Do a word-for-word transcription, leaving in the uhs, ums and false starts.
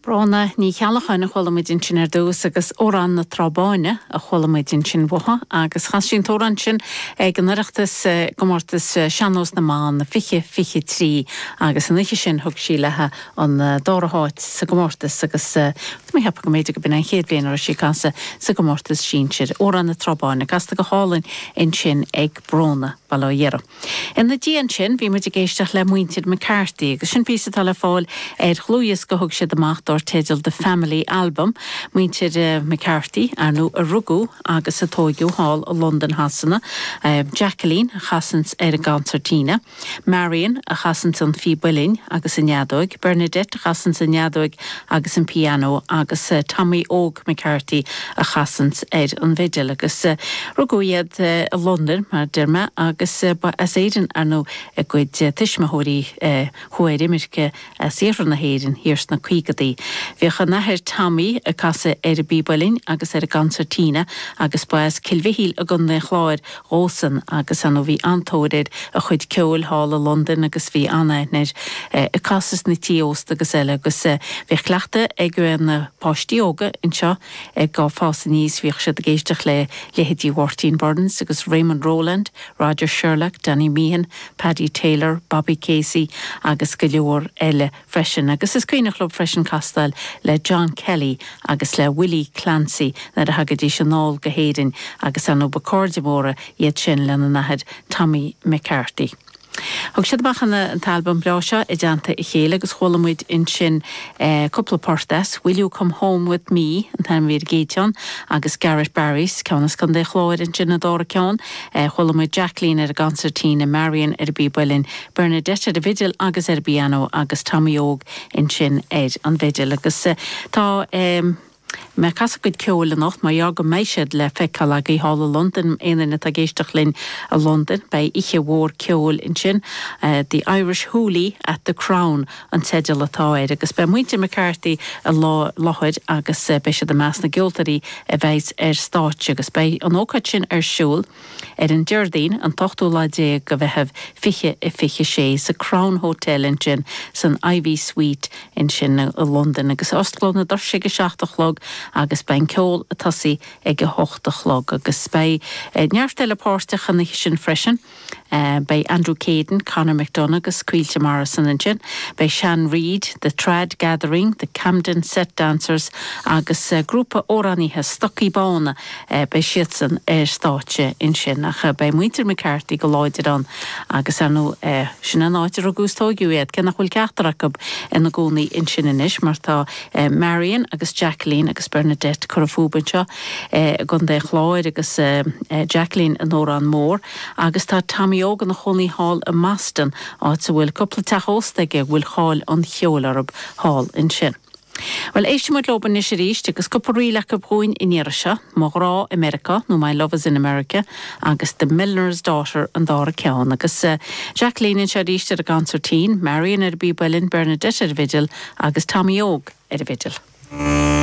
Brana ní chealachan a cholamidin sin ar dús agus órán na trabáine a cholamidin sin butha agus chas sin tóran sin ag an naireachtas gomórtas seanós na máin na fiche fiche trí agus an iche sin thug sí lethe an dáraháit sa gomórtas agus mé hepa go méidir go bin an chéad bhéin ar sí cansa sa gomórtas sin siad órán na trabáine gasta go hálinn in sin ag brona ballóiera. In na dían sin bhí muidir géisteach le muintead McCarthy agus sin písa tal fáil ar chlúias go thug siad amach or teidir the Family Album, muintead uh, McCarthy ar nó a rugú agus a tógiú hall a London hasanna, uh, Jacqueline a chasans ar a gancertína, Marion a chasans an fi builin agus an neadóig, Bernadette a chasans an neadóig agus an piano agus uh, Tommy Og McCarthy a chasans ar an vidil agus uh, rugú iad uh, a London mar derma agus uh, as éidir ar nó a gcuid uh, tismahórí uh, chuir imirce a séfran na héirin hirs na cuigadí. Bhíocha nahir Tommy a casa ar a bíbalin agus ar a gancertína agus buas cilvihíl a gun na chláir ósan agus an ó bhí antóirid a chuid ceol hall a London agus bhí anaineir a casas na tíost agus eile agus bhí chleachta ag na páistíoga in seo ag gá fása níos bhíoch siad a géisteach le lehédí Warteen Burdens agus Raymond Rowland, Roger Sherlock, Danny Meehan, Paddy Taylor, Bobby Casey agus go leor eile freisin agus is cuioine club freisin castal le John Kelly agus le Willie Clancy na a hagadí sinál go héirin agus an ó bacordimóra iad sin le na nahad Tommy McCarthy. Thug siad bachan an talbam breise i dteanta i chéile agus cholamuid in sin uh, couple of portas, Will You Come Home With Me an tan vír géitean agus Garrett Barrys ceannas gan de chláir in sin na dóra ceann uh, cholamuid Jacqueline ar a gancertína, Marion ar a bíbalin, Bernadette ar a vidil agus ar a piano agus Tommy Og in sin ar an vidil agus uh, tá um, me casa good ceol an nacht, mae go meisiad le fecal ag i hall a London éan a géisteach linn a London bei iche wór ceol in sin uh, the Irish Hoolie at the Crown an teidir atá éir agus be muinte McCarthy a lá láhuid agus uh, beise de meas na giltarí a bheits ar stáit agus bei an ócad sin ar siúl ar an Jardín an tochtú lá dé go bheitheh fiche i fiche sé sa Crown Hotel in sin san Ivy Suite in sin a London agus ostló na dar sé go seachtachlog agus bein ceol a tasí ag a hochtachlog agus bei uh, neartile páirteach an sin freisin uh, bei Andrew Caden, Conor McDonagh agus Quilty Morrison in sin, bei Shan Reid, the Trad Gathering, the Camden Set Dancers agus uh, grúpa óráníthe Stucky Bána uh, bei siatsan ar stáitse in sin ach uh, bei muintir McCarthy go láidir an agus anú uh, sin an áitir a gústógiúiad cena chfuil ceachtarach in na gúnaí in sin inis mar tá uh, Marion agus Jacqueline agus Bernadette Corafúban seo uh, gun de chláir agus uh, uh, Jacqueline an órán mór agus tá Tommy Og an na chonaí hall a Maston áit sa bhfuil coppla teachóstaige bhfuil cháil an cheolarab hall in sin. Well, éiste muid loban is ríist agus coparí le go bhóin in Irisha, má rá America, nó My Love is in America, agus The Miller's Daughter an dára ceann, agus uh, Jacqueline in se ríist ar a gancertín, Marion ar a bíbalin, Bernadette ar a vidil, agus Tommy Og ar a vidil.